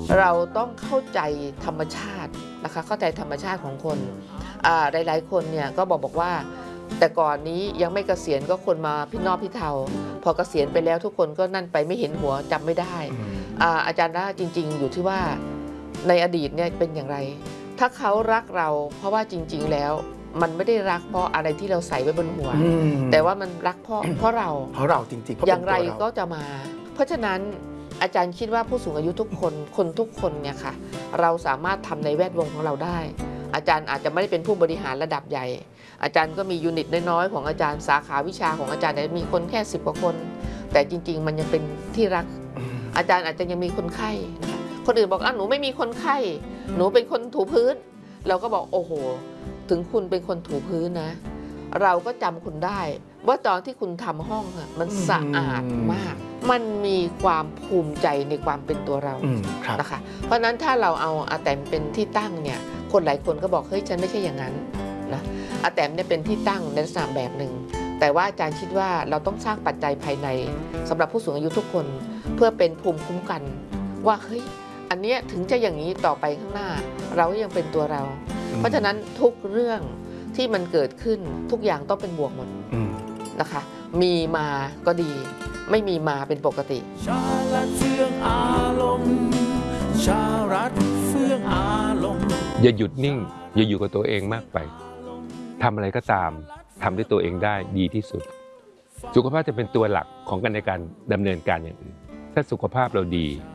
เราต้องเข้าใจธรรมชาตินะคะเข้าใจธรรมชาติของคนหลายๆคนเนี่ยก็บอกว่าแต่ก่อนนี้ยังไม่เกษียณก็คนมาพี่นอกพี่เทาพอเกษียณไปแล้วทุกคนก็นั่นไปไม่เห็นหัวจำไม่ได้อาจารย์ว่าจริงๆอยู่ที่ว่าในอดีตเนี่ยเป็นอย่างไรถ้าเขารักเราเพราะว่าจริงๆแล้วมันไม่ได้รักเพราะอะไรที่เราใส่ไว้บนหัวแต่ว่ามันรักเพราะเราจริงๆอย่างไรก็จะมาเพราะฉะนั้นอาจารย์คิดว่าผู้สูงอายุทุกคนทุกคนเนี่ยค่ะเราสามารถทำในแวดวงของเราได้อาจารย์อาจจะไม่ได้เป็นผู้บริหารระดับใหญ่อาจารย์ก็มียูนิตน้อยๆของอาจารย์สาขาวิชาของอาจารย์มีคนแค่10 กว่าคนแต่จริงๆมันยังเป็นที่รักอาจารย์อาจจะยังมีคนไข้นะคะคนอื่นบอกหนูไม่มีคนไข้หนูเป็นคนถูพื้นเราก็บอกโอ้โหถึงคุณเป็นคนถูพื้นนะเราก็จำคุณได้ว่าตอนที่คุณทำห้องมันสะอาดมากมันมีความภูมิใจในความเป็นตัวเรานะคะเพราะฉะนั้นถ้าเราเอาอาแตมเป็นที่ตั้งเนี่ยคนหลายคนก็บอกเฮ้ยฉันไม่ใช่อย่างนั้นนะอาแตมเนี่ยเป็นที่ตั้งในลักษณะแบบหนึ่งแต่ว่าอาจารย์คิดว่าเราต้องสร้างปัจจัยภายในสำหรับผู้สูงอายุทุกคนเพื่อเป็นภูมิคุ้มกันว่าเฮ้ยอันเนี้ยถึงจะอย่างนี้ต่อไปข้างหน้าเรายังเป็นตัวเราเพราะฉะนั้นทุกเรื่องที่มันเกิดขึ้นทุกอย่างต้องเป็นบวกหมดนะคะมีมาก็ดีไม่มีมาเป็นปกติชาลัดเฟื่องอารมณ์ชารัดเฟื่องอารมณ์อย่าหยุดนิ่งอย่าอยู่กับตัวเองมากไปทำอะไรก็ตามทำด้วยตัวเองได้ดีที่สุดสุขภาพจะเป็นตัวหลักของการในการดำเนินการอย่างอื่นถ้าสุขภาพเราดี